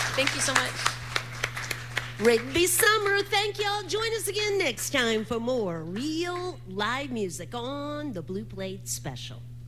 Thank you so much. Rigby Summer, thank y'all. Join us again next time for more real live music on the Blue Plate Special.